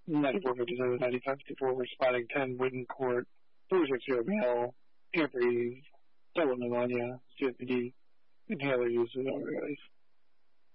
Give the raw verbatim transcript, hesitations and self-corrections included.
ninety-four fifty-seven, ninety-five fifty-four, we're spotting ten Wittencourt, forty-six zero male, can't breathe, double pneumonia, C O P D, inhaler use as always.